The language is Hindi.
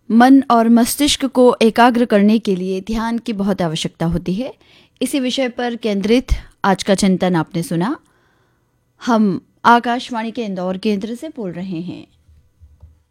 मन और मस्तिष्क को एकाग्र करने के लिए ध्यान की बहुत आवश्यकता होती है। इसी विषय पर केंद्रित आज का चिंतन आपने सुना। हम आकाशवाणी के इंदौर केंद्र से बोल रहे हैं।